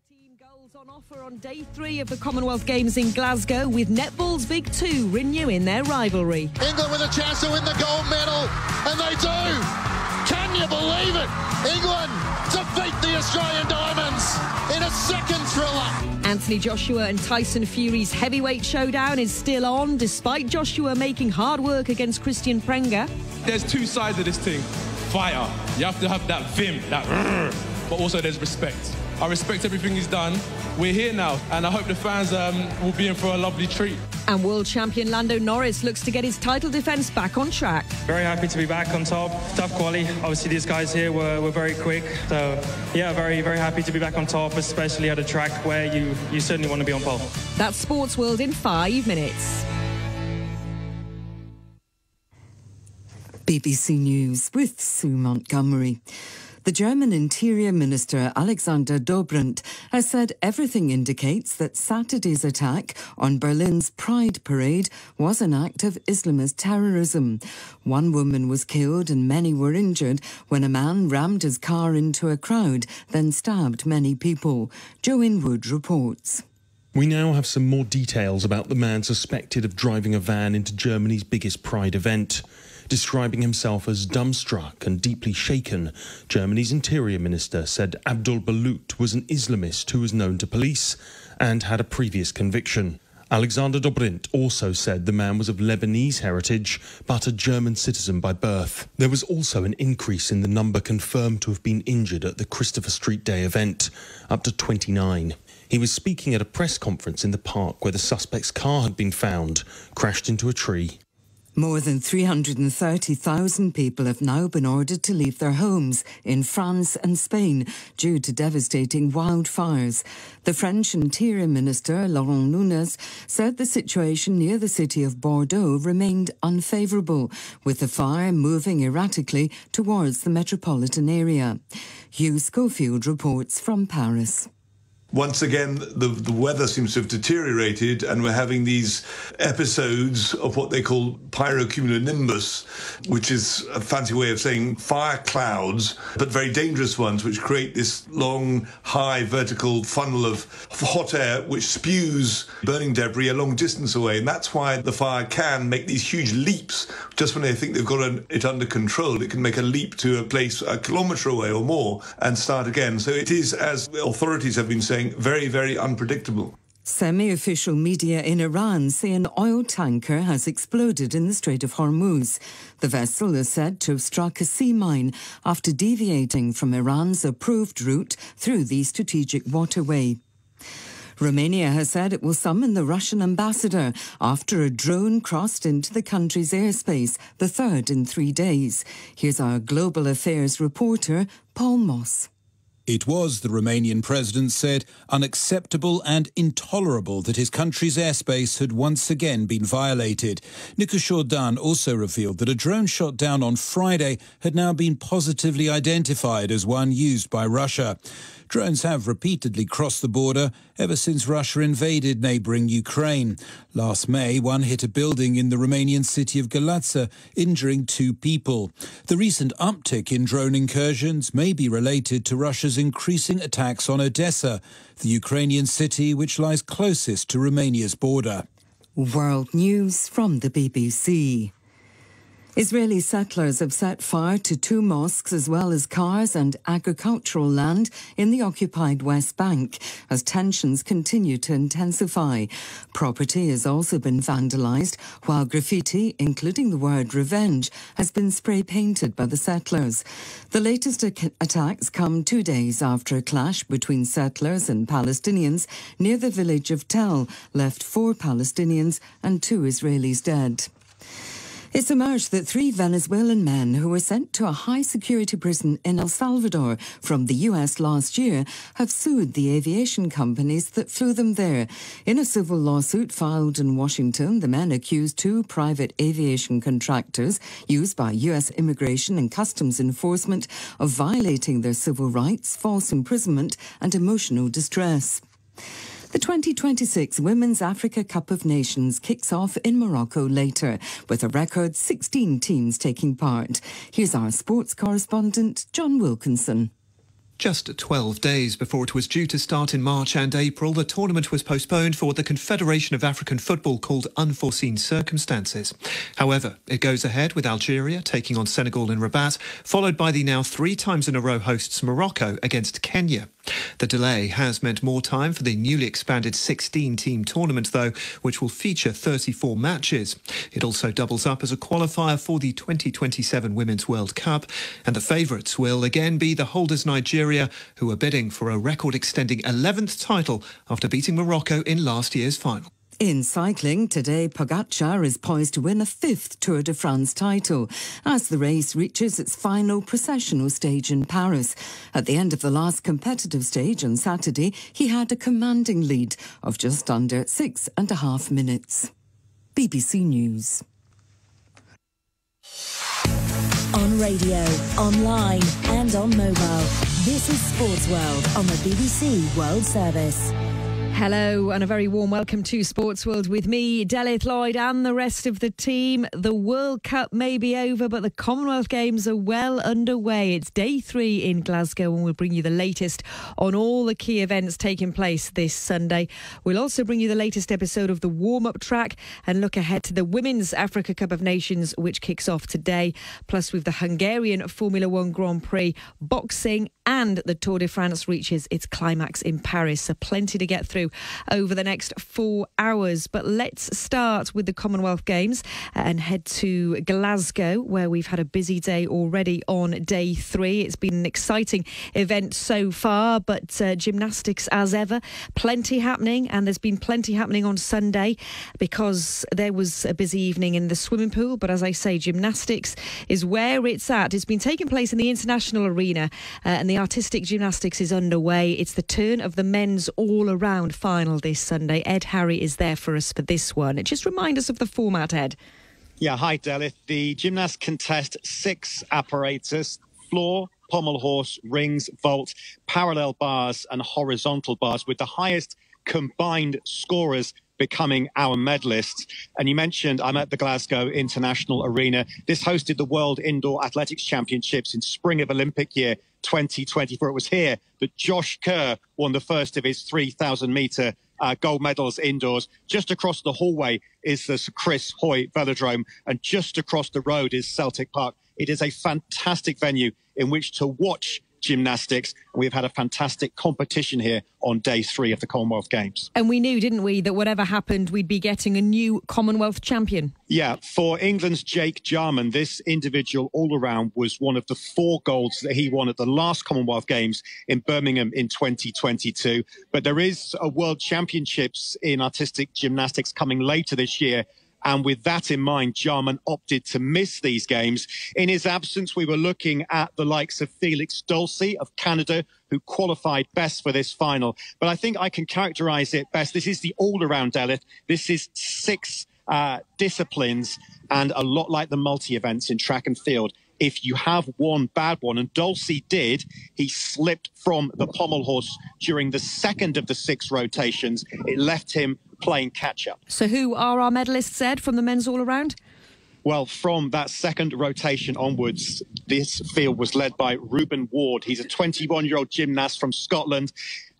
13 goals on offer on day 3 of the Commonwealth Games in Glasgow, with netball's Big Two renewing their rivalry. England with a chance to win the gold medal, and they do! Can you believe it? England defeat the Australian Diamonds in a second thriller. Anthony Joshua and Tyson Fury's heavyweight showdown is still on, despite Joshua making hard work against Christian Prenga. There's two sides of this thing. Fighter, you have to have that vim, that but also there's respect. I respect everything he's done. We're here now, and I hope the fans will be in for a lovely treat. And world champion Lando Norris looks to get his title defence back on track. Very happy to be back on top. Tough quali. Obviously, these guys here were very quick. So, yeah, very, very happy to be back on top, especially at a track where you certainly want to be on pole. That's Sports World in 5 minutes. BBC News with Sue Montgomery. The German Interior Minister Alexander Dobrindt has said everything indicates that Saturday's attack on Berlin's Pride Parade was an act of Islamist terrorism. One woman was killed and many were injured when a man rammed his car into a crowd, then stabbed many people. Joe Inwood reports. We now have some more details about the man suspected of driving a van into Germany's biggest Pride event. Describing himself as dumbstruck and deeply shaken, Germany's Interior Minister said Abdul Balut was an Islamist who was known to police and had a previous conviction. Alexander Dobrindt also said the man was of Lebanese heritage, but a German citizen by birth. There was also an increase in the number confirmed to have been injured at the Christopher Street Day event, up to 29. He was speaking at a press conference in the park where the suspect's car had been found, crashed into a tree. More than 330,000 people have now been ordered to leave their homes in France and Spain due to devastating wildfires. The French Interior Minister, Laurent Nunez, said the situation near the city of Bordeaux remained unfavourable, with the fire moving erratically towards the metropolitan area. Hugh Schofield reports from Paris. Once again, the weather seems to have deteriorated, and we're having these episodes of what they call pyrocumulonimbus, which is a fancy way of saying fire clouds, but very dangerous ones, which create this long, high, vertical funnel of hot air which spews burning debris a long distance away. And that's why the fire can make these huge leaps. Just when they think they've got it under control, it can make a leap to a place a kilometre away or more and start again. So it is, as authorities have been saying, very, very unpredictable. Semi-official media in Iran say an oil tanker has exploded in the Strait of Hormuz. The vessel is said to have struck a sea mine after deviating from Iran's approved route through the strategic waterway. Romania has said it will summon the Russian ambassador after a drone crossed into the country's airspace, the third in 3 days. Here's our global affairs reporter, Paul Moss. It was, the Romanian president said, unacceptable and intolerable that his country's airspace had once again been violated. Nicu Jordan also revealed that a drone shot down on Friday had now been positively identified as one used by Russia. Drones have repeatedly crossed the border ever since Russia invaded neighbouring Ukraine. Last May, one hit a building in the Romanian city of Galați, injuring 2 people. The recent uptick in drone incursions may be related to Russia's increasing attacks on Odessa, the Ukrainian city which lies closest to Romania's border. World News from the BBC. Israeli settlers have set fire to 2 mosques as well as cars and agricultural land in the occupied West Bank as tensions continue to intensify. Property has also been vandalised, while graffiti, including the word revenge, has been spray-painted by the settlers. The latest attacks come 2 days after a clash between settlers and Palestinians near the village of Tel left 4 Palestinians and 2 Israelis dead. It's emerged that 3 Venezuelan men who were sent to a high-security prison in El Salvador from the US last year have sued the aviation companies that flew them there. In a civil lawsuit filed in Washington, the men accused 2 private aviation contractors used by US Immigration and Customs Enforcement of violating their civil rights, false imprisonment and emotional distress. The 2026 Women's Africa Cup of Nations kicks off in Morocco later, with a record 16 teams taking part. Here's our sports correspondent, John Wilkinson. Just 12 days before it was due to start in March and April, the tournament was postponed for what the Confederation of African Football called unforeseen circumstances. However, it goes ahead with Algeria taking on Senegal in Rabat, followed by the now 3 times in a row hosts Morocco against Kenya. The delay has meant more time for the newly expanded 16-team tournament, though, which will feature 34 matches. It also doubles up as a qualifier for the 2027 Women's World Cup, and the favourites will again be the holders Nigeria, who are bidding for a record-extending 11th title after beating Morocco in last year's final. In cycling, today Pogacar is poised to win a 5th Tour de France title as the race reaches its final processional stage in Paris. At the end of the last competitive stage on Saturday, he had a commanding lead of just under 6.5 minutes. BBC News. On radio, online and on mobile. This is Sports World on the BBC World Service. Hello and a very warm welcome to Sports World with me, Delith Lloyd, and the rest of the team. The World Cup may be over, but the Commonwealth Games are well underway. It's day 3 in Glasgow, and we'll bring you the latest on all the key events taking place this Sunday. We'll also bring you the latest episode of the warm-up track and look ahead to the Women's Africa Cup of Nations, which kicks off today. Plus, with the Hungarian Formula 1 Grand Prix, boxing, and the Tour de France reaches its climax in Paris. So plenty to get through over the next 4 hours. But let's start with the Commonwealth Games and head to Glasgow, where we've had a busy day already on day 3. It's been an exciting event so far, but gymnastics as ever, plenty happening, and there's been plenty happening on Sunday because there was a busy evening in the swimming pool. But as I say, gymnastics is where it's at. It's been taking place in the International Arena, and the artistic gymnastics is underway. It's the turn of the men's all-around final this Sunday. Ed Harry is there for us for this one. Just remind us of the format, Ed. Yeah, hi, Delith. The gymnasts contest 6 apparatus: floor, pommel horse, rings, vault, parallel bars and horizontal bars, with the highest combined scorers becoming our medalists. And you mentioned I'm at the Glasgow International Arena. This hosted the World Indoor Athletics Championships in spring of Olympic year 2024. It was here that Josh Kerr won the first of his 3,000-metre gold medals indoors. Just across the hallway is the Sir Chris Hoy Velodrome, and just across the road is Celtic Park. It is a fantastic venue in which to watch gymnastics. We've had a fantastic competition here on day 3 of the Commonwealth Games. And we knew, didn't we, that whatever happened, we'd be getting a new Commonwealth champion. Yeah, for England's Jake Jarman, this individual all-around was one of the 4 golds that he won at the last Commonwealth Games in Birmingham in 2022. But there is a World Championships in artistic gymnastics coming later this year. And with that in mind, Jarman opted to miss these games. In his absence, we were looking at the likes of Felix Dulcie of Canada, who qualified best for this final. But I think I can characterise it best. This is the all-around, Delith. This is 6 disciplines, and a lot like the multi-events in track and field. If you have one bad one, and Dulcie did, he slipped from the pommel horse during the second of the 6 rotations. It left him playing catch-up. So who are our medalists, Ed, from the men's all-around? Well, from that second rotation onwards, this field was led by Reuben Ward. He's a 21-year-old gymnast from Scotland.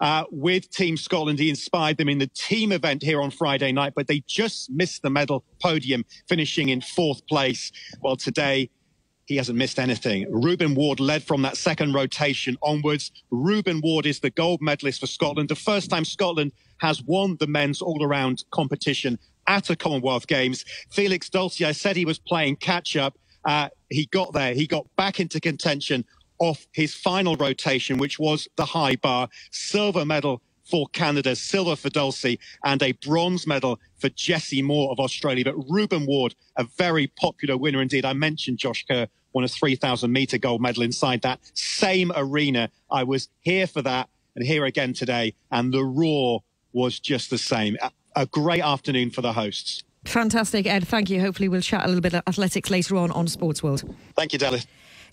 With Team Scotland, he inspired them in the team event here on Friday night, but they just missed the medal podium, finishing in 4th place. Well, today, he hasn't missed anything. Reuben Ward led from that second rotation onwards. Reuben Ward is the gold medalist for Scotland. The first time Scotland has won the men's all-around competition at a Commonwealth Games. Felix Dulcie, I said he was playing catch-up. He got there. He got back into contention off his final rotation, which was the high bar. Silver medal for Canada, silver for Dulcie, and a bronze medal for Jessie Moore of Australia. But Reuben Ward, a very popular winner indeed. I mentioned Josh Kerr won a 3,000-metre gold medal inside that same arena. I was here for that and here again today, and the roar was just the same. A great afternoon for the hosts. Fantastic, Ed. Thank you. Hopefully we'll chat a little bit of athletics later on Sports World. Thank you, Dallas.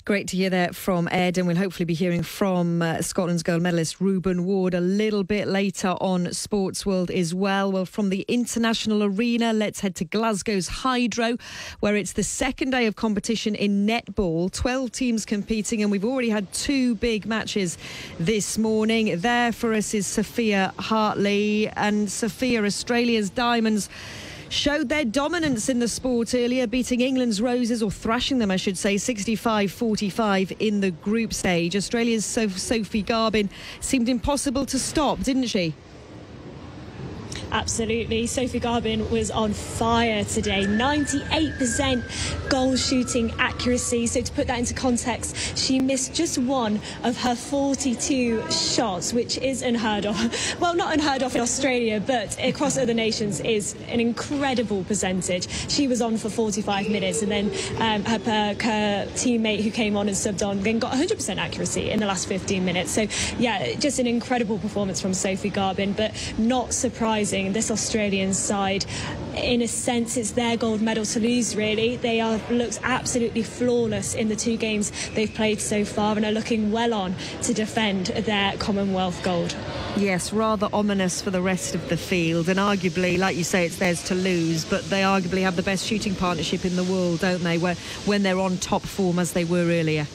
Great to hear that from Ed, and we'll hopefully be hearing from Scotland's gold medalist Ruben Ward a little bit later on Sports World as well. Well, from the international arena, let's head to Glasgow's Hydro, where it's the second day of competition in netball. 12 teams competing, and we've already had 2 big matches this morning. There for us is Sophia Hartley. And Sophia, Australia's Diamonds showed their dominance in the sport earlier, beating England's Roses, or thrashing them, I should say, 65-45 in the group stage. Australia's Sophie Garbin seemed impossible to stop, didn't she? Absolutely. Sophie Garbin was on fire today. 98% goal shooting accuracy. So to put that into context, she missed just one of her 42 shots, which is unheard of. Well, not unheard of in Australia, but across other nations is an incredible percentage. She was on for 45 minutes, and then her teammate who came on and subbed on then got 100% accuracy in the last 15 minutes. So, yeah, just an incredible performance from Sophie Garbin, but not surprising. This Australian side, in a sense, it's their gold medal to lose, really. They are looked absolutely flawless in the 2 games they've played so far and are looking well on to defend their Commonwealth gold. Yes, rather ominous for the rest of the field, and arguably, like you say, it's theirs to lose, but they arguably have the best shooting partnership in the world, don't they, when they're on top form as they were earlier.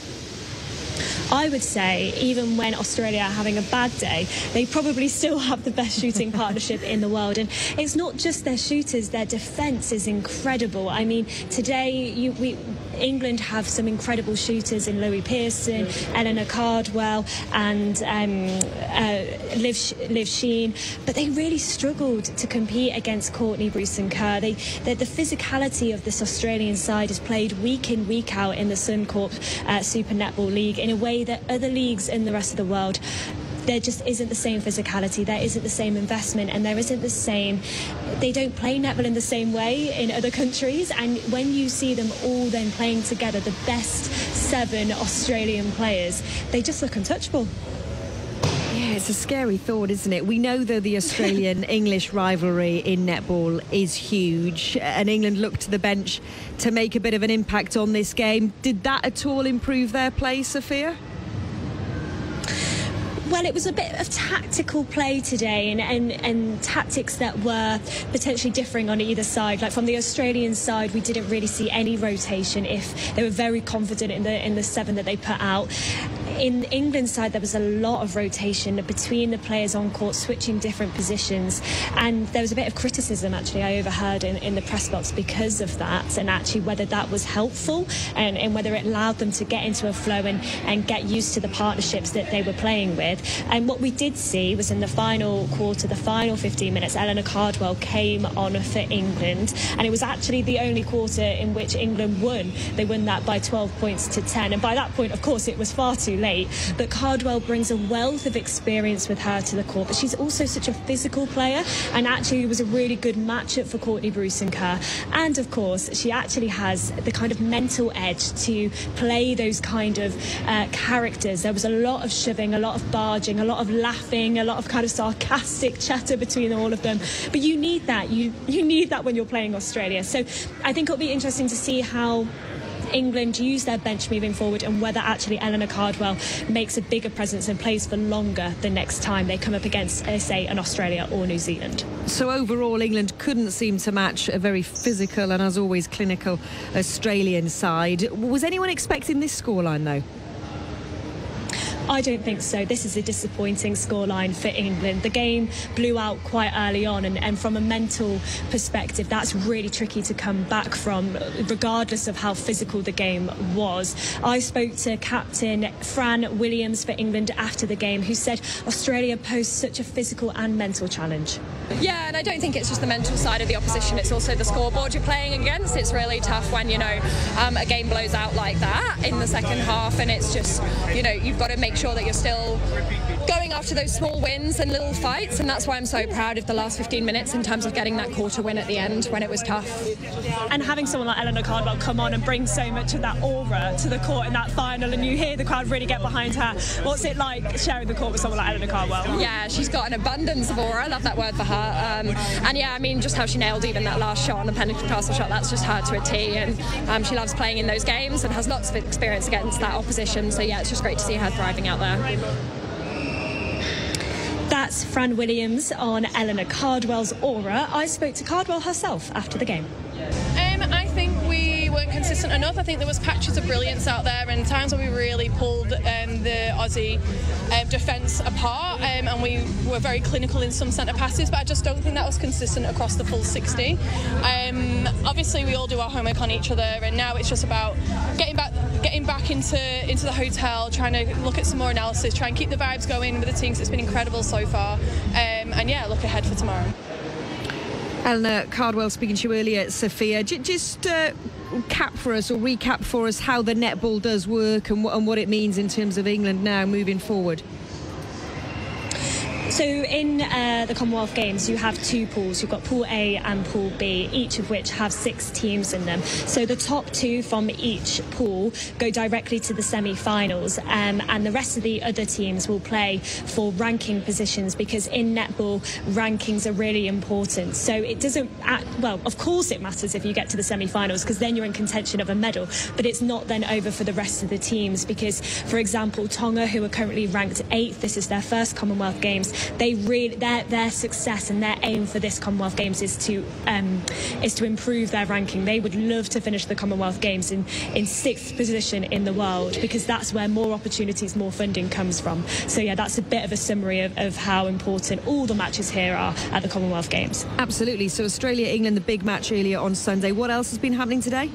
I would say even when Australia are having a bad day, they probably still have the best shooting partnership in the world. And it's not just their shooters, their defence is incredible. I mean, today England have some incredible shooters in Louis Pearson, Eleanor Cardwell and Liv Sheen, but they really struggled to compete against Courtney Bruce and Kerr. The physicality of this Australian side is played week in, week out in the Suncorp Super Netball League in a way that other leagues in the rest of the world, there just isn't the same physicality, there isn't the same investment, and there isn't the same, they don't play netball in the same way in other countries. And when you see them all then playing together, the best 7 Australian players, they just look untouchable. Yeah, it's a scary thought, isn't it? We know, though, the Australian-English rivalry in netball is huge, and England looked to the bench to make a bit of an impact on this game. Did that at all improve their play, Sophia? Well, it was a bit of tactical play today and tactics that were potentially differing on either side. Like from the Australian side, we didn't really see any rotation if they were very confident in the 7 that they put out. In England's side, there was a lot of rotation between the players on court, switching different positions, and there was a bit of criticism actually I overheard in the press box because of that, and actually whether that was helpful and whether it allowed them to get into a flow and get used to the partnerships that they were playing with. And what we did see was in the final quarter, the final 15 minutes, Eleanor Cardwell came on for England, and it was actually the only quarter in which England won. They won that by 12 points to 10, and by that point, of course, it was far too late. But Cardwell brings a wealth of experience with her to the court, but she's also such a physical player, and actually it was a really good matchup for Courtney Bruce and Kerr. And of course, she actually has the kind of mental edge to play those kind of characters. There was a lot of shoving, a lot of barging, a lot of laughing, a lot of kind of sarcastic chatter between all of them. But you need that. You need that when you're playing Australia. So I think it'll be interesting to see how England use their bench moving forward, and whether actually Eleanor Cardwell makes a bigger presence and plays for longer the next time they come up against, say, an Australia or New Zealand. So overall, England couldn't seem to match a very physical and, as always, clinical Australian side. Was anyone expecting this scoreline, though? I don't think so. This is a disappointing scoreline for England. The game blew out quite early on, and from a mental perspective, that's really tricky to come back from, regardless of how physical the game was. I spoke to captain Fran Williams for England after the game, who said Australia posed such a physical and mental challenge. Yeah, and I don't think it's just the mental side of the opposition, it's also the scoreboard you're playing against. It's really tough when, a game blows out like that in the second half, and it's just, you've got to make make sure that you're still going after those small wins and little fights, and that's why I'm so proud of the last 15 minutes in terms of getting that quarter win at the end when it was tough. And having someone like Eleanor Cardwell come on and bring so much of that aura to the court in that final, and you hear the crowd really get behind her. What's it like sharing the court with someone like Eleanor Cardwell? Yeah, she's got an abundance of aura. I love that word for her. And yeah, I mean, just how she nailed even that last shot on the Pentecostal shot, that's just her to a T. And she loves playing in those games and has lots of experience against that opposition. So yeah, it's just great to see her thriving out there. That's Fran Williams on Eleanor Cardwell's aura. I spoke to Cardwell herself after the game. I think we weren't consistent enough. I think there was patches of brilliance out there and times where we really pulled the Aussie defence apart, and we were very clinical in some centre passes, but I just don't think that was consistent across the full 60. Obviously we all do our homework on each other, and now it's just about getting back into the hotel, trying to look at some more analysis, try and keep the vibes going with the teams. It's been incredible so far, and yeah, look ahead for tomorrow. Eleanor Cardwell speaking to you earlier, Sophia. Just recap for us how the netball does work and what it means in terms of England now moving forward. So in the Commonwealth Games, you have two pools. You've got Pool A and Pool B, each of which have 6 teams in them. So the top 2 from each pool go directly to the semi-finals, and the rest of the other teams will play for ranking positions, because in netball, rankings are really important. So it doesn't, well, of course it matters if you get to the semi-finals, because then you're in contention of a medal, but it's not then over for the rest of the teams, because, for example, Tonga, who are currently ranked 8th, this is their first Commonwealth Games, their success and their aim for this Commonwealth Games is to improve their ranking. They would love to finish the Commonwealth Games in 6th position in the world, because that's where more opportunities, more funding comes from. So yeah, that's a bit of a summary of how important all the matches here are at the Commonwealth Games. Absolutely. So Australia, England, the big match earlier on Sunday. What else has been happening today?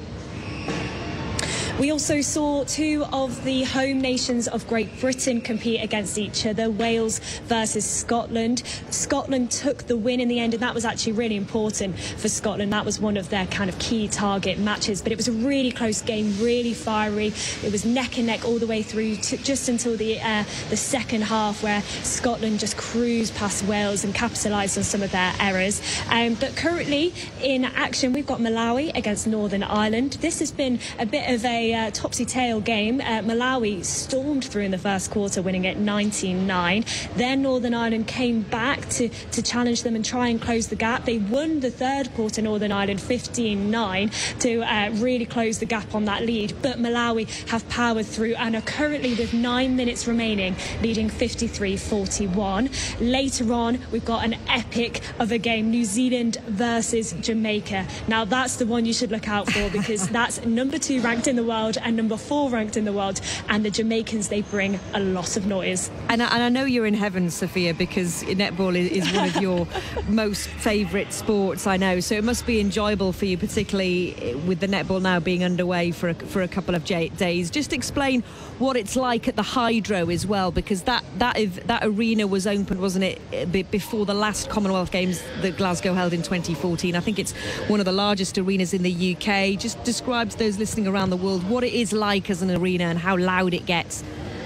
We also saw 2 of the home nations of Great Britain compete against each other, Wales versus Scotland. Scotland took the win in the end, and that was actually really important for Scotland. That was one of their kind of key target matches, but it was a really close game, really fiery. It was neck and neck all the way through to just until the second half, where Scotland just cruised past Wales and capitalised on some of their errors. But currently in action, we've got Malawi against Northern Ireland. This has been a bit of a topsy-tail game. Malawi stormed through in the first quarter, winning it 19-9. Then Northern Ireland came back to challenge them and try and close the gap. They won the third quarter, Northern Ireland 15-9, to really close the gap on that lead. But Malawi have powered through and are currently, with 9 minutes remaining, leading 53-41. Later on, we've got an epic of a game, New Zealand versus Jamaica. Now, that's the one you should look out for, because that's number 2 ranked in the world and number 4 ranked in the world, and the Jamaicans, they bring a lot of noise. And I know you're in heaven, Sophia, because netball is one of your most favourite sports, I know, so it must be enjoyable for you, particularly with the netball now being underway for a couple of days. Just explain what it's like at the Hydro as well, because that arena was opened, wasn't it, before the last Commonwealth Games that Glasgow held in 2014. I think it's one of the largest arenas in the UK. Just describe to those listening around the world what it is like as an arena and how loud it gets.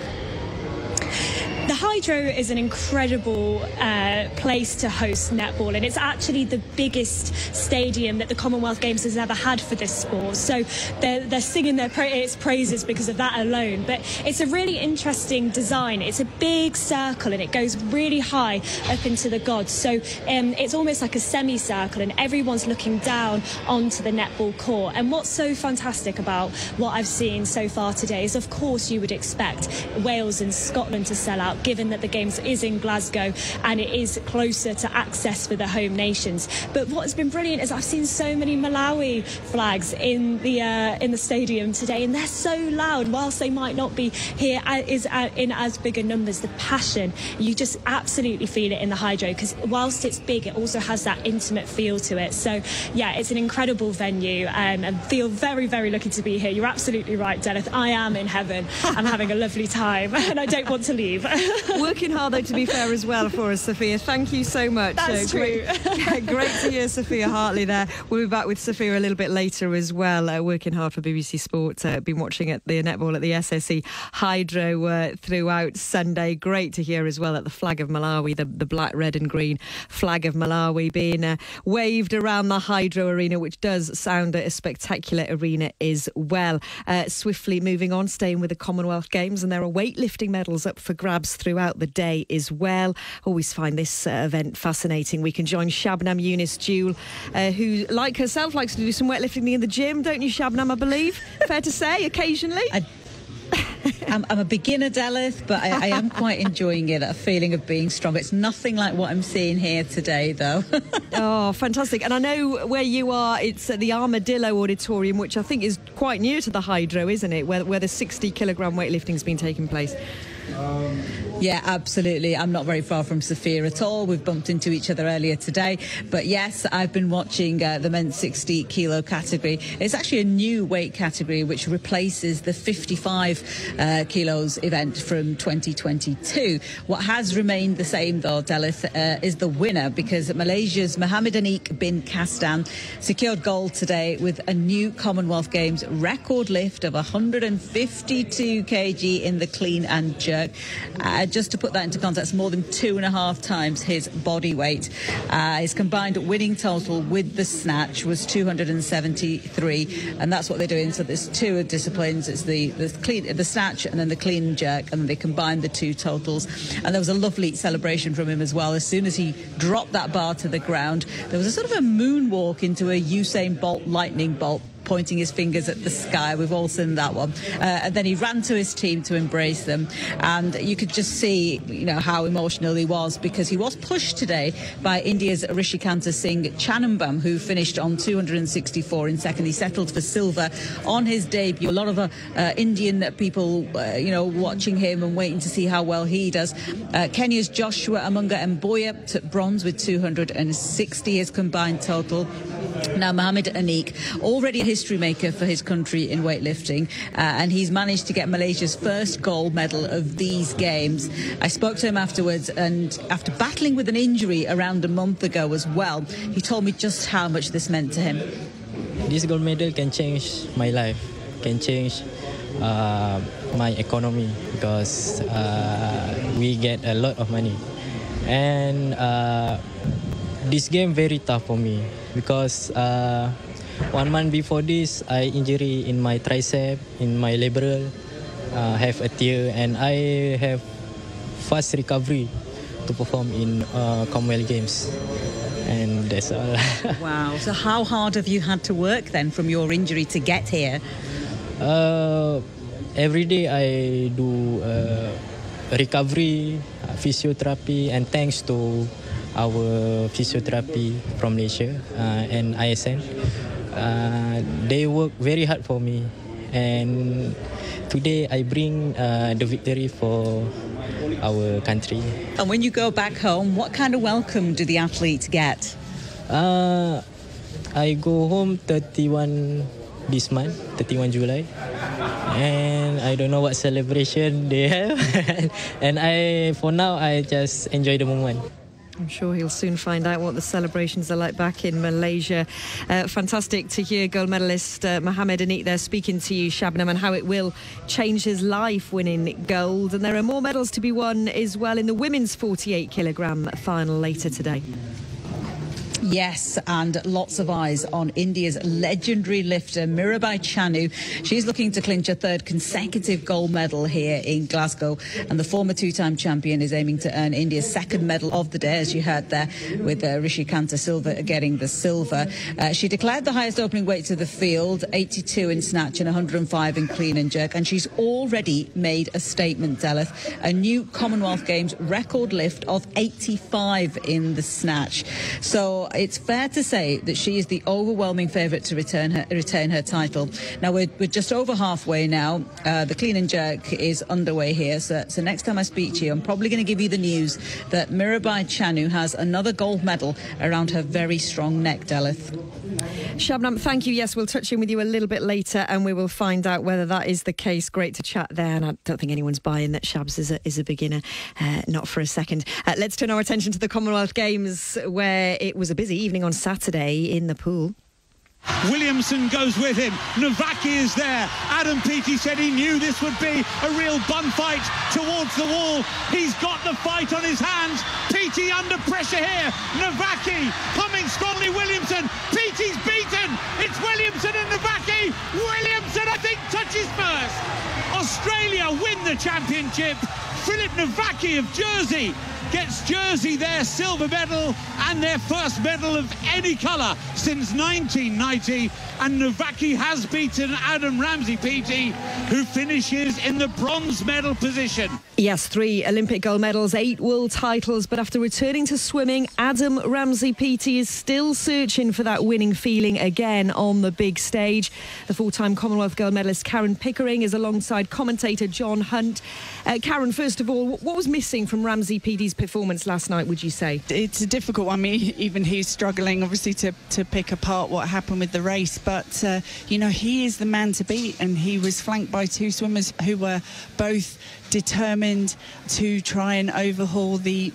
The Hydro is an incredible place to host netball, and it's actually the biggest stadium that the Commonwealth Games has ever had for this sport. So they're singing its praises because of that alone. But it's a really interesting design. It's a big circle and it goes really high up into the gods. So it's almost like a semicircle, and everyone's looking down onto the netball court. And what's so fantastic about what I've seen so far today is, of course, you would expect Wales and Scotland to sell out, given that the Games is in Glasgow and it is closer to access for the home nations. But what's been brilliant is I've seen so many Malawi flags in the stadium today, and they're so loud. Whilst they might not be here in as big a numbers, the passion, you just absolutely feel it in the Hydro, because whilst it's big, it also has that intimate feel to it. So yeah, it's an incredible venue, and feel very, very lucky to be here. You're absolutely right, Dennis. I am in heaven. I'm having a lovely time and I don't want to leave. Working hard, though, to be fair, as well for us, Sophia. Thank you so much. That's true. Great to hear Sophia Hartley there. We'll be back with Sophia a little bit later as well. Working hard for BBC Sport. Been watching at the netball at the SSE Hydro throughout Sunday. Great to hear as well that the flag of Malawi, the black, red and green flag of Malawi being waved around the Hydro Arena, which does sound a spectacular arena as well. Swiftly moving on, staying with the Commonwealth Games, and there are weightlifting medals up for grabs throughout the day as well. Always find this event fascinating. We can join Shabnam Yunus Jewel, who, like herself, likes to do some weightlifting in the gym, don't you, Shabnam, I believe? Fair to say, occasionally? I'm a beginner, Delith, but I am quite enjoying it, that feeling of being strong. It's nothing like what I'm seeing here today, though. Oh, fantastic. And I know where you are, it's at the Armadillo Auditorium, which I think is quite near to the Hydro, isn't it, where the 60-kilogram weightlifting's been taking place. Yeah, absolutely. I'm not very far from Sophia at all. We've bumped into each other earlier today. But yes, I've been watching the men's 60-kilo category. It's actually a new weight category which replaces the 55 kilos event from 2022. What has remained the same, though, Delith, is the winner, because Malaysia's Mohammed Aniq bin Kastan secured gold today with a new Commonwealth Games record lift of 152 kg in the clean and jerk. Just to put that into context, more than 2.5 times his body weight. His combined winning total with the snatch was 273, and that's what they're doing. So there's two disciplines. It's the snatch and then the clean and jerk, and then they combine the two totals. And there was a lovely celebration from him as well. As soon as he dropped that bar to the ground, there was a sort of a moonwalk into a Usain Bolt lightning bolt, pointing his fingers at the sky. We've all seen that one. And then he ran to his team to embrace them. And you could just see, how emotional he was, because he was pushed today by India's Rishikanta Singh Chanambam, who finished on 264 in second. He settled for silver on his debut. A lot of Indian people, watching him and waiting to see how well he does. Kenya's Joshua Amunga Mboya took bronze with 260, his combined total. Now, Mohammed Aniq, already a history maker for his country in weightlifting, and he's managed to get Malaysia's first gold medal of these games. I spoke to him afterwards, and after battling with an injury around a month ago as well, he told me just how much this meant to him. This gold medal can change my life, can change my economy, because we get a lot of money. And this game very tough for me, because 1 month before this, I injury in my tricep, in my labral, have a tear, and I have fast recovery to perform in Commonwealth Games. And that's all. Wow. So how hard have you had to work then from your injury to get here? Every day I do recovery, physiotherapy, and thanks to our physiotherapy from Malaysia and ISN. They work very hard for me, and today I bring the victory for our country. And when you go back home, what kind of welcome do the athletes get? I go home 31 this month, 31 July, and I don't know what celebration they have. And for now, I just enjoy the moment. I'm sure he'll soon find out what the celebrations are like back in Malaysia. Fantastic to hear gold medalist Mohammed Aniq there speaking to you, Shabnam, and how it will change his life winning gold. And there are more medals to be won as well in the women's 48-kilogram final later today. Yes, and lots of eyes on India's legendary lifter, Mirabai Chanu. She's looking to clinch a third consecutive gold medal here in Glasgow. And the former two-time champion is aiming to earn India's second medal of the day, as you heard there, with Rishikanta Silva getting the silver. She declared the highest opening weights of the field, 82 in snatch and 105 in clean and jerk. And she's already made a statement, Delith. A new Commonwealth Games record lift of 85 in the snatch. So it's fair to say that she is the overwhelming favourite to retain her title. Now, we're just over halfway now. The clean and jerk is underway here. So next time I speak to you, I'm probably going to give you the news that Mirabai Chanu has another gold medal around her very strong neck, Delith. Shabnam, thank you. Yes, we'll touch in with you a little bit later and we will find out whether that is the case. Great to chat there, and I don't think anyone's buying that Shabs is a beginner, not for a second. Let's turn our attention to the Commonwealth Games, where it was a busy evening on Saturday in the pool. Williamson goes with him. Novacki is there. Adam Peaty said he knew this would be a real bun fight towards the wall. He's got the fight on his hands. Peaty under pressure here. Novacki coming strongly. Williamson. Peaty's beaten. It's Williamson and Novacki. Williamson, I think, touches first. Australia win the championship. Philip Novacki of Jersey gets Jersey their silver medal and their first medal of any colour since 1990. And Novacki has beaten Adam Ramsey-Peaty, who finishes in the bronze medal position. Yes, 3 Olympic gold medals, 8 world titles, but after returning to swimming, Adam Ramsey-Peaty is still searching for that winning feeling again on the big stage. The 4-time Commonwealth gold medalist Karen Pickering is alongside commentator John Hunt. Karen, first of all, what was missing from Ramsey-Peaty's performance last night, would you say? It's a difficult one. I mean, even he's struggling, obviously, to pick apart what happened with the race. But, you know, he is the man to beat, and he was flanked by 2 swimmers who were both determined to try and overhaul the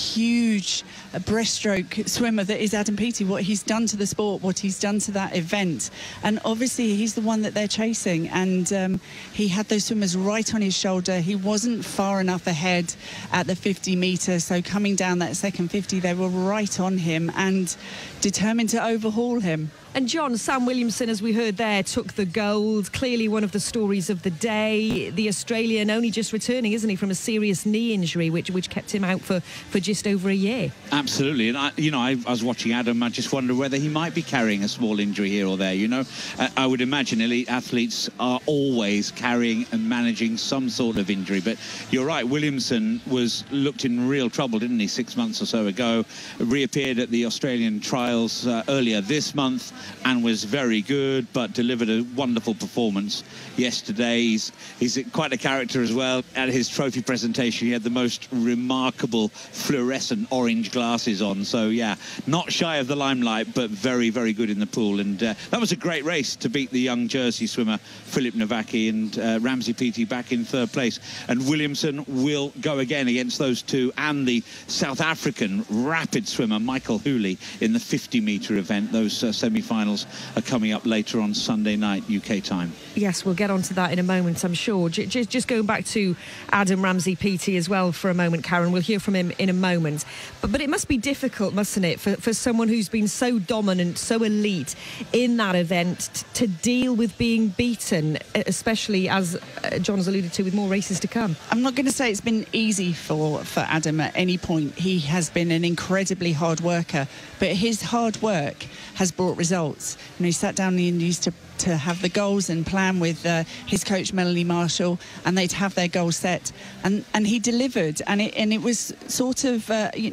huge breaststroke swimmer that is Adam Peaty, what he's done to the sport, what he's done to that event. And obviously he's the one that they're chasing, and he had those swimmers right on his shoulder. He wasn't far enough ahead at the 50 metres, so coming down that second 50 they were right on him and determined to overhaul him. And John, Sam Williamson, as we heard there, took the gold. Clearly one of the stories of the day. The Australian only just returning, isn't he, from a serious knee injury, which kept him out for just over a year. Absolutely. And, I was watching Adam. I just wondered whether he might be carrying a small injury here or there. I would imagine elite athletes are always carrying and managing some sort of injury. But you're right, Williamson looked in real trouble, didn't he, 6 months or so ago. Reappeared at the Australian trials earlier this month and was very good, but delivered a wonderful performance yesterday. He's quite a character as well. At his trophy presentation, he had the most remarkable fluorescent orange glasses on. So, yeah, not shy of the limelight, but very, very good in the pool. And that was a great race to beat the young Jersey swimmer, Philip Novacki, and Ramsey-Peaty back in 3rd place. And Williamson will go again against those 2 and the South African rapid swimmer, Michael Hooley, in the 50-metre event. Those semi-finals are coming up later on Sunday night, UK time. Yes, we'll get onto that in a moment, I'm sure. Just going back to Adam Ramsey-Peaty as well for a moment, Karen. We'll hear from him in a moment. But it must be difficult, mustn't it, for someone who's been so dominant, so elite in that event to deal with being beaten, especially, as John's alluded to, with more races to come. I'm not going to say it's been easy for Adam at any point. He has been an incredibly hard worker, but his hard work has brought results. He sat down and used to have the goals and plan with his coach Melanie Marshall, and they'd have their goals set, and he delivered, and it was sort of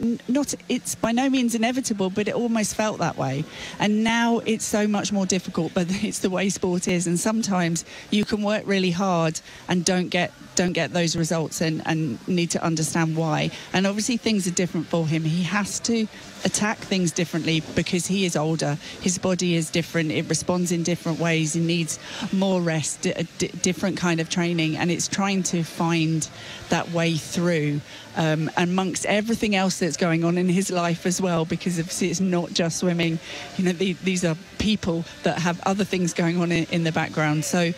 it's by no means inevitable, but it almost felt that way. And now it's so much more difficult, but it's the way sport is, and sometimes you can work really hard and don't get those results and need to understand why. And obviously things are different for him. He has to attack things differently because he is older. His body is different. It responds in different ways. He needs more rest, different kind of training, and it's trying to find that way through amongst everything else that's going on in his life as well, because obviously it's not just swimming. These are people that have other things going on in the background. So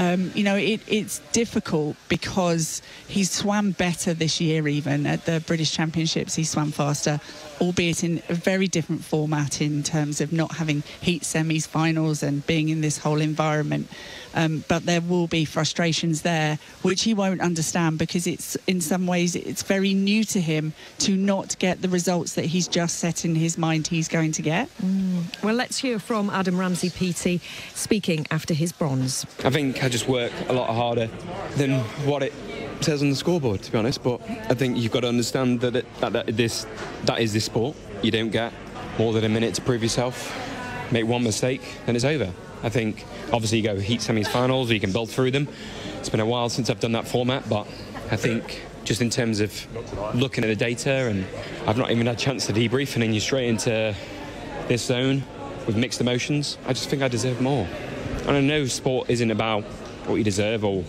it's difficult because he swam better this year. Even at the British Championships he swam faster, albeit in a very different format in terms of not having heat semis, finals, and being in this whole environment. But there will be frustrations there which he won't understand, because it's in some ways it's very new to him to not get the results that he's just set in his mind he's going to get. Well, let's hear from Adam Ramsey-Peaty speaking after his bronze. I think I just work a lot harder than what it says on the scoreboard, to be honest, but I think you've got to understand that is this sport. You don't get more than a minute to prove yourself. Make one mistake, then it's over. I think, obviously, you go heat semis, finals, or you can build through them. It's been a while since I've done that format, but I think just in terms of looking at the data, and I've not even had a chance to debrief, and then you're straight into this zone with mixed emotions. I just think I deserve more. And I know sport isn't about what you deserve or,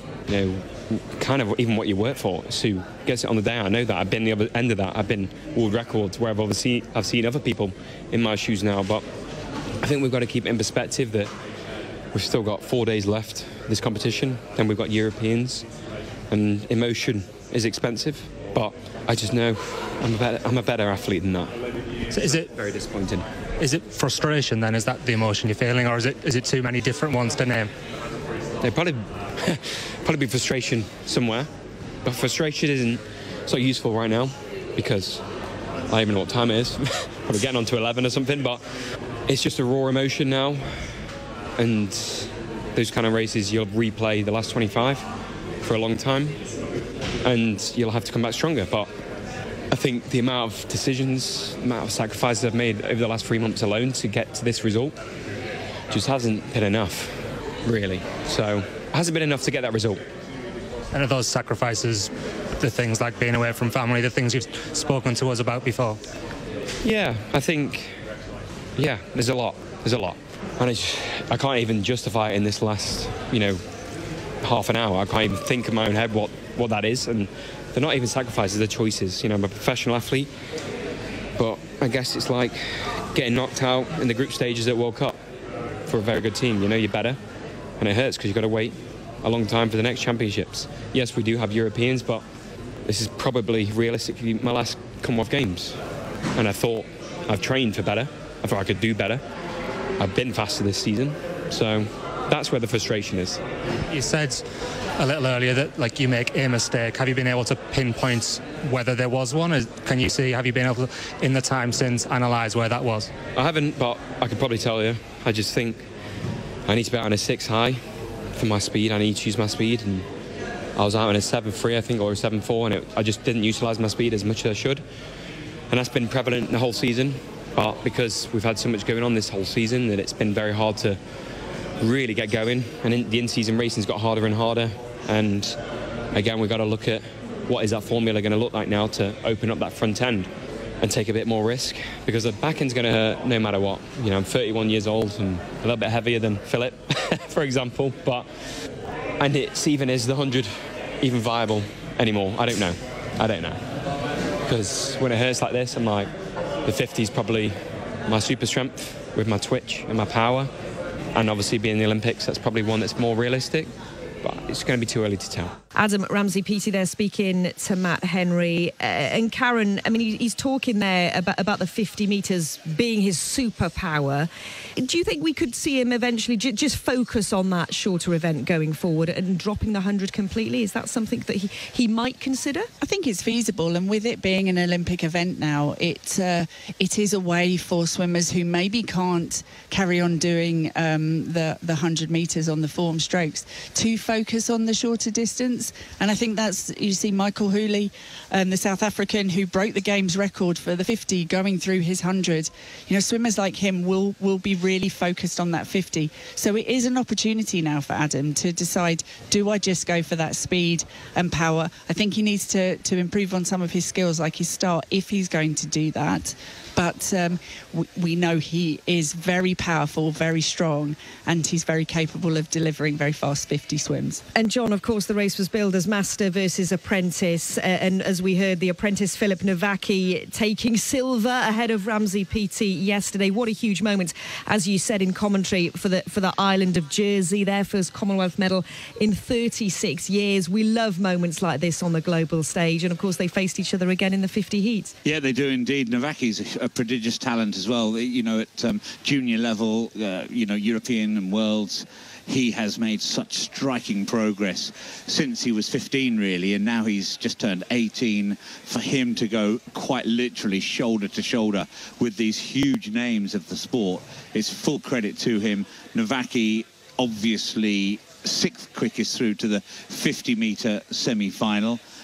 kind of even what you work for. It's who gets it on the day. I know that. I've been the other end of that. I've been world records where I've seen other people in my shoes now, but I think we've got to keep it in perspective that we've still got 4 days left this competition, then we've got Europeans, and emotion is expensive, but I just know I'm a better athlete than that. So is it very disappointing? Is it frustration then? Is that the emotion you're feeling, or is it too many different ones to name? There'd probably be frustration somewhere, but frustration isn't so useful right now because I don't even know what time it is. Probably getting on to 11 or something, but it's just a raw emotion now, and those kind of races you'll replay the last 25 for a long time, and you'll have to come back stronger. But I think the amount of decisions, the amount of sacrifices I've made over the last 3 months alone to get to this result just hasn't been enough, really. So it hasn't been enough to get that result. And are those sacrifices the things like being away from family, the things you've spoken to us about before? Yeah, I think, there's a lot. And I can't even justify it in this last, half an hour. I can't even think in my own head what that is. And they're not even sacrifices, they're choices. I'm a professional athlete, but I guess it's like getting knocked out in the group stages at World Cup for a very good team. You're better, and it hurts because you've got to wait a long time for the next championships. Yes, we do have Europeans, but this is probably realistically my last Commonwealth Games. And I thought I've trained for better. I thought I could do better. I've been faster this season, so that's where the frustration is. You said a little earlier that you make a mistake. Have you been able to pinpoint whether there was one? Have you been able to, in the time since, analyse where that was? I haven't, but I could probably tell you. I just think I need to be out on a 6 high for my speed. I need to use my speed, and I was out on a 7.3, I think, or a 7.4, and I just didn't utilise my speed as much as I should. And that's been prevalent the whole season, but because we've had so much going on this whole season that it's been very hard to really get going, and the in-season racing's got harder and harder. And again, we've got to look at what is that formula going to look like now to open up that front end and take a bit more risk, because the back end's going to hurt no matter what. I'm 31 years old and a little bit heavier than Philip, for example, and is the 100 even viable anymore? I don't know, because when it hurts like this, I'm like, the 50 is probably my super strength with my twitch and my power. And obviously being the Olympics, that's probably one that's more realistic, but it's going to be too early to tell. Adam Ramsey-Peaty there speaking to Matt Henry. And Karen, he's talking there about the 50 metres being his superpower. Do you think we could see him eventually just focus on that shorter event going forward and dropping the 100 completely? Is that something that he might consider? I think it's feasible, and with it being an Olympic event now, it is a way for swimmers who maybe can't carry on doing the 100 metres on the form strokes to focus on the shorter distance. And I think you see Michael Hooley, the South African who broke the game's record for the 50 going through his 100. Swimmers like him will be really focused on that 50. So it is an opportunity now for Adam to decide, do I just go for that speed and power? I think he needs to improve on some of his skills, like his start, if he's going to do that. But we know he is very powerful, very strong, and he's very capable of delivering very fast 50 swims. And John, of course, the race was billed as master versus apprentice. And as we heard, the apprentice Filip Nowacki taking silver ahead of Ramsey-Peaty yesterday. What a huge moment, as you said in commentary, for the island of Jersey, their first Commonwealth medal in 36 years. We love moments like this on the global stage. And of course, they faced each other again in the 50 heats. Yeah, they do indeed. Nowacki's a prodigious talent as well. At junior level, European and worlds, he has made such striking progress since he was 15, really, and now he's just turned 18. For him to go quite literally shoulder to shoulder with these huge names of the sport, it's full credit to him. Nowacki, obviously 6th quickest through to the 50-metre semi-final.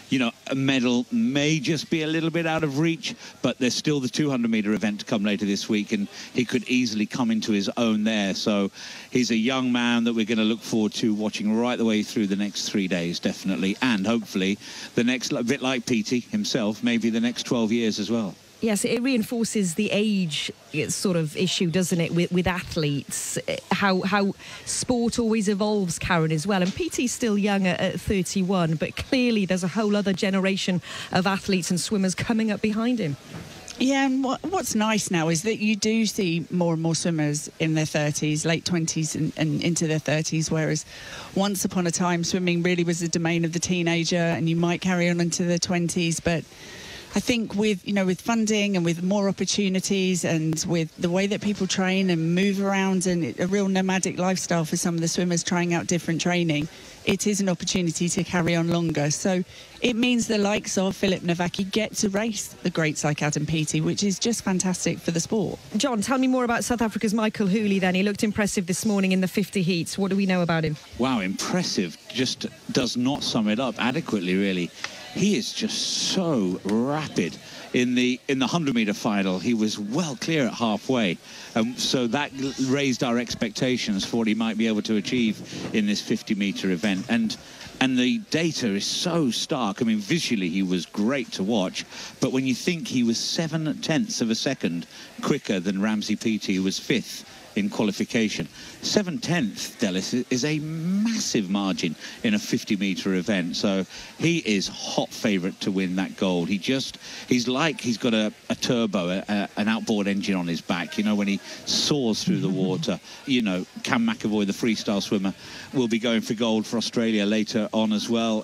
a medal may just be a little bit out of reach, but there's still the 200-metre event to come later this week, and he could easily come into his own there. So he's a young man that we're going to look forward to watching right the way through the next 3 days, definitely, and hopefully the next, a bit like Petey himself, maybe the next 12 years as well. Yes, it reinforces the age sort of issue, doesn't it, with athletes, how sport always evolves, Karen, as well. And Petey's still young at 31, but clearly there's a whole other generation of athletes and swimmers coming up behind him. Yeah, and what's nice now is that you do see more and more swimmers in their 30s, late 20s and into their 30s, whereas once upon a time swimming really was the domain of the teenager, and you might carry on into the 20s, but I think with funding and with more opportunities and with the way that people train and move around and a real nomadic lifestyle for some of the swimmers trying out different training, it is an opportunity to carry on longer. So it means the likes of Filip Nowacki get to race the greats like Adam Peaty, which is just fantastic for the sport. John, tell me more about South Africa's Michael Hooley then. He looked impressive this morning in the 50 heats. What do we know about him? Wow, impressive. Just does not sum it up adequately, really. He is just so rapid. In the 100-metre final, he was well clear at halfway. So that raised our expectations for what he might be able to achieve in this 50-metre event. And the data is so stark. I mean, visually, he was great to watch. But when you think he was 7/10 of a second quicker than Ramsey Peaty, who was 5th in qualification. 7/10, Dallas, is a massive margin in a 50-metre event. So he is hot favourite to win that gold. He's like he's got a turbo, an outboard engine on his back, when he soars through the water. Cam McAvoy, the freestyle swimmer, will be going for gold for Australia later on as well.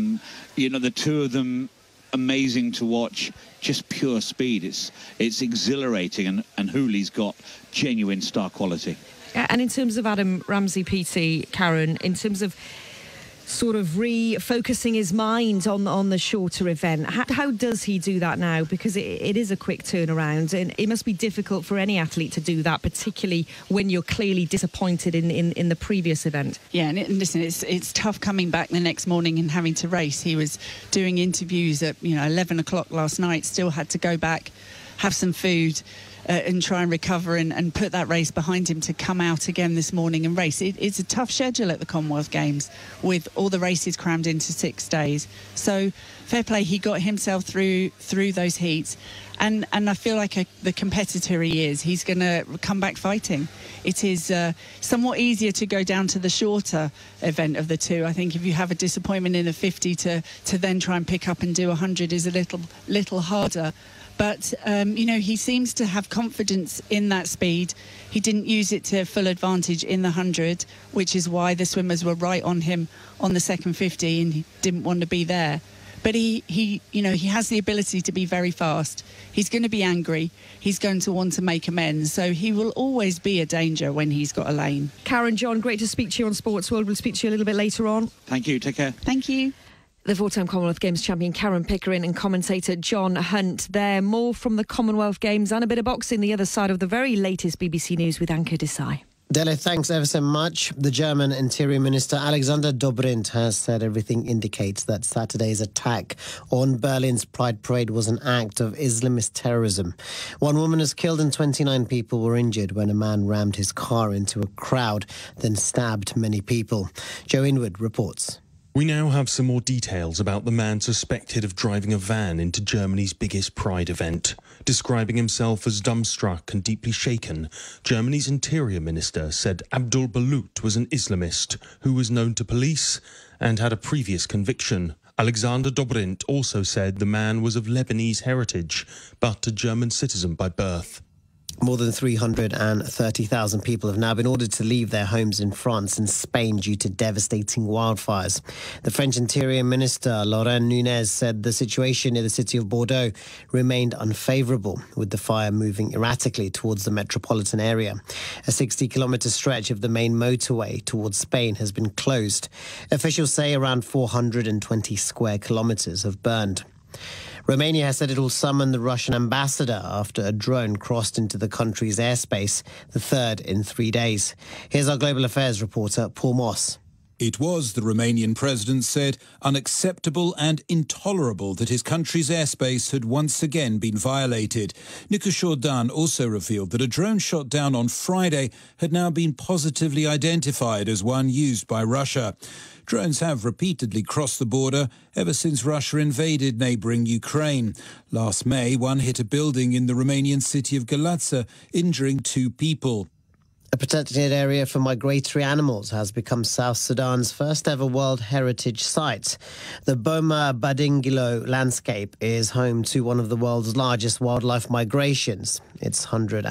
The two of them, amazing to watch, just pure speed. It's exhilarating, and Hooley's got genuine star quality. And in terms of Adam Ramsey Peaty, Karen, in terms of sort of refocusing his mind on the shorter event, how does he do that now? Because it is a quick turnaround, and it must be difficult for any athlete to do that, particularly when you're clearly disappointed in the previous event. Yeah, and listen, it's tough coming back the next morning and having to race. He was doing interviews at 11 o'clock last night, still had to go back, have some food, and try and recover and put that race behind him to come out again this morning and race. It's a tough schedule at the Commonwealth Games with all the races crammed into 6 days. So fair play, he got himself through those heats. And I feel like the competitor he is, he's going to come back fighting. It is somewhat easier to go down to the shorter event of the two. I think if you have a disappointment in a 50 to then try and pick up and do 100 is a little harder. But, he seems to have confidence in that speed. He didn't use it to full advantage in the 100, which is why the swimmers were right on him on the second 50 and he didn't want to be there. But he has the ability to be very fast. He's going to be angry. He's going to want to make amends. So he will always be a danger when he's got a lane. Karen, John, great to speak to you on Sports World. We'll speak to you a little bit later on. Thank you. Take care. Thank you. The four-time Commonwealth Games champion Karen Pickering and commentator John Hunt there. More from the Commonwealth Games and a bit of boxing the other side of the very latest BBC News with Anke Desai. Dele, thanks ever so much. The German Interior Minister Alexander Dobrindt has said everything indicates that Saturday's attack on Berlin's Pride Parade was an act of Islamist terrorism. One woman was killed and 29 people were injured when a man rammed his car into a crowd, then stabbed many people. Joe Inwood reports. We now have some more details about the man suspected of driving a van into Germany's biggest Pride event. Describing himself as dumbstruck and deeply shaken, Germany's Interior Minister said Abdul Balut was an Islamist who was known to police and had a previous conviction. Alexander Dobrindt also said the man was of Lebanese heritage, but a German citizen by birth. More than 330,000 people have now been ordered to leave their homes in France and Spain due to devastating wildfires. The French Interior Minister, Laurent Nunez, said the situation near the city of Bordeaux remained unfavourable, with the fire moving erratically towards the metropolitan area. A 60-kilometre stretch of the main motorway towards Spain has been closed. Officials say around 420 square kilometres have burned. Romania has said it will summon the Russian ambassador after a drone crossed into the country's airspace, the third in 3 days. Here's our Global Affairs reporter, Paul Moss. It was, the Romanian president said, unacceptable and intolerable that his country's airspace had once again been violated. Nicushodan also revealed that a drone shot down on Friday had now been positively identified as one used by Russia. Drones have repeatedly crossed the border ever since Russia invaded neighbouring Ukraine. Last May, one hit a building in the Romanian city of Galați, injuring 2 people. A protected area for migratory animals has become South Sudan's first ever World Heritage Site. The Boma Badingilo landscape is home to one of the world's largest wildlife migrations. Its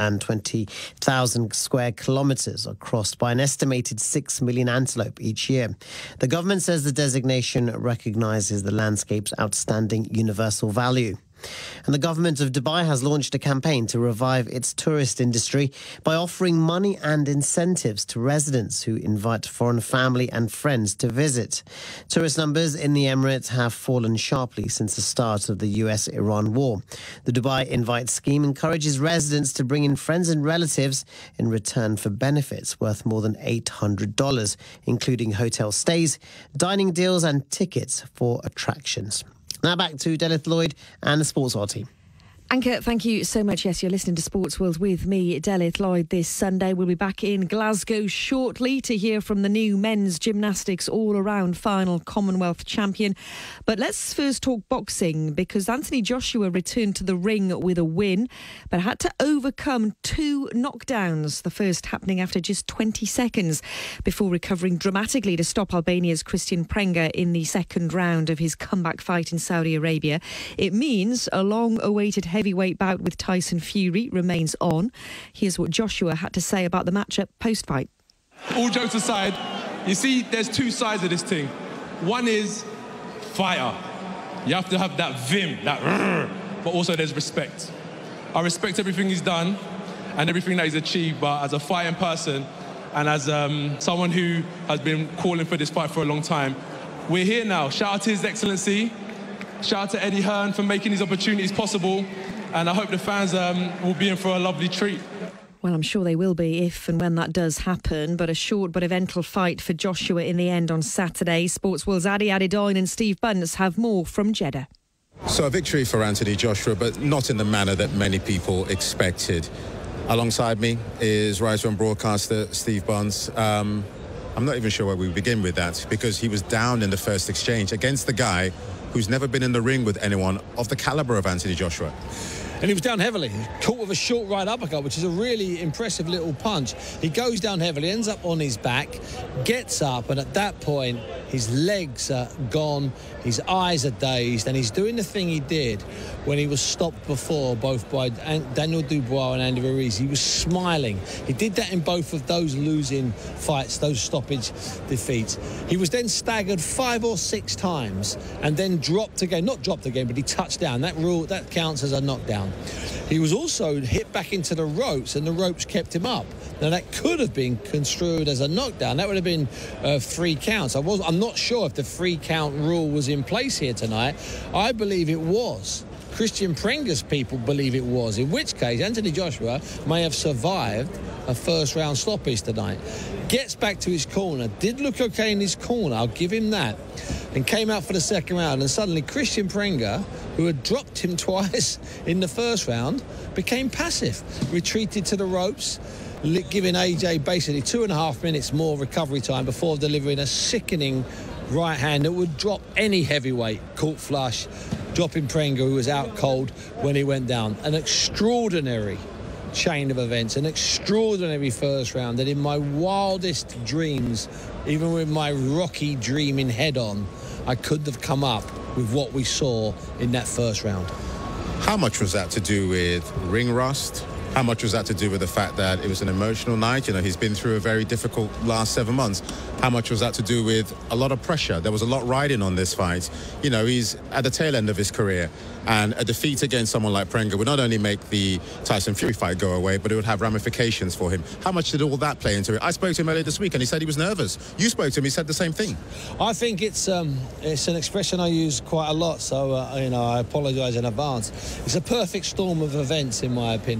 120,000 square kilometres are crossed by an estimated 6 million antelope each year. The government says the designation recognises the landscape's outstanding universal value. And the government of Dubai has launched a campaign to revive its tourist industry by offering money and incentives to residents who invite foreign family and friends to visit. Tourist numbers in the Emirates have fallen sharply since the start of the US-Iran war. The Dubai Invite scheme encourages residents to bring in friends and relatives in return for benefits worth more than $800, including hotel stays, dining deals and tickets for attractions. Now back to Delith Lloyd and the Sports World team. Anchor, thank you so much. Yes, you're listening to Sports World with me, Delith Lloyd, this Sunday. We'll be back in Glasgow shortly to hear from the new men's gymnastics all-around final Commonwealth champion. But let's first talk boxing, because Anthony Joshua returned to the ring with a win, but had to overcome 2 knockdowns, the first happening after just 20 seconds before recovering dramatically to stop Albania's Christian Prenga in the second round of his comeback fight in Saudi Arabia. It means a long-awaited heavyweight bout with Tyson Fury remains on. Here's what Joshua had to say about the matchup post-fight. All jokes aside, you see there's 2 sides of this thing. One is fighter. You have to have that vim, but also there's respect. I respect everything he's done and everything that he's achieved, but as a fighting person and as someone who has been calling for this fight for a long time, we're here now. Shout out to His Excellency. Shout out to Eddie Hearn for making these opportunities possible, and I hope the fans will be in for a lovely treat. Well, I'm sure they will be if and when that does happen, but a short but eventful fight for Joshua in the end on Saturday. Sports World's Adi Adedoyin and Steve Bunce have more from Jeddah. So a victory for Anthony Joshua, but not in the manner that many people expected. Alongside me is writer and broadcaster Steve Bunce. I'm not even sure where we begin with that, because he was down in the first exchange against the guy who's never been in the ring with anyone of the calibre of Anthony Joshua. And he was down heavily, caught with a short right uppercut, which is a really impressive little punch. He goes down heavily, ends up on his back, gets up, and at that point, his legs are gone, his eyes are dazed, and he's doing the thing he did when he was stopped before, both by Daniel Dubois and Andy Ruiz. He was smiling. He did that in both of those losing fights, those stoppage defeats. He was then staggered 5 or 6 times and then dropped again. Not dropped again, but he touched down. That counts as a knockdown. He was also hit back into the ropes, and the ropes kept him up. Now, that could have been construed as a knockdown. That would have been 3 counts. I'm not sure if the 3 count rule was in place here tonight. I believe it was. Christian Prenga's people believe it was, in which case Anthony Joshua may have survived a first round stoppage tonight. Gets back to his corner, did look okay in his corner, I'll give him that, and came out for the second round, and suddenly Christian Prenga, who had dropped him twice in the first round, became passive, retreated to the ropes, giving AJ basically 2.5 minutes more recovery time before delivering a sickening right hand that would drop any heavyweight caught flush, dropping Prenga, who was out cold when he went down. An extraordinary chain of events, an extraordinary first round that in my wildest dreams, even with my Rocky dreaming head on, I couldn't have come up with what we saw in that first round. How much was that to do with ring rust? How much was that to do with the fact that it was an emotional night? You know, he's been through a very difficult last 7 months. How much was that to do with a lot of pressure? There was a lot riding on this fight. You know, he's at the tail end of his career, and a defeat against someone like Prenga would not only make the Tyson Fury fight go away, but it would have ramifications for him. How much did all that play into it? I spoke to him earlier this week, and he said he was nervous. You spoke to him, he said the same thing. I think it's an expression I use quite a lot, so, you know, I apologise in advance. It's a perfect storm of events, in my opinion.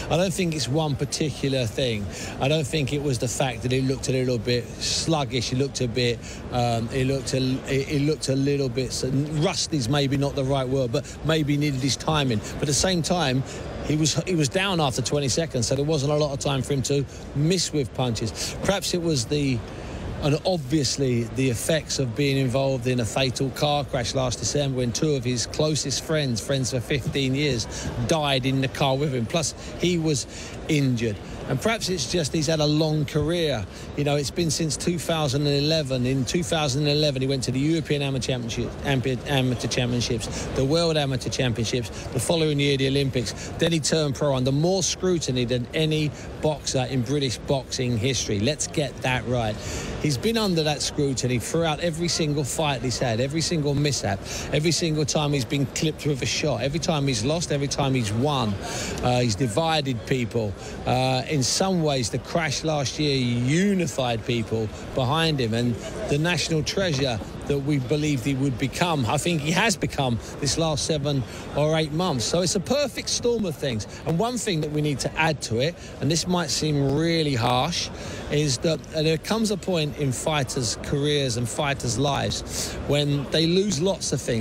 I don't think it's one particular thing. I don't think it was the fact that he looked a little bit sluggish. He looked a bit. He looked a little bit. Rusty's maybe not the right word, but maybe needed his timing. But at the same time, he was down after 20 seconds, so there wasn't a lot of time for him to miss with punches. Perhaps it was and obviously the effects of being involved in a fatal car crash last December when two of his closest friends for 15 years, died in the car with him. Plus, he was injured. And perhaps it's just he's had a long career. You know, it's been since 2011. In 2011, he went to the European Amateur Championships, the World Amateur Championships, the following year, the Olympics. Then he turned pro under more scrutiny than any boxer in British boxing history. Let's get that right. He's been under that scrutiny throughout every single fight he's had, every single mishap, every single time he's been clipped with a shot, every time he's lost, every time he's won. He's divided people. In some ways, the crash last year unified people behind him, and the national treasure that we believed he would become, I think he has become this last 7 or 8 months. So it's a perfect storm of things. And one thing that we need to add to it, and this might seem really harsh, is that there comes a point in fighters' careers and fighters' lives when they lose lots of things.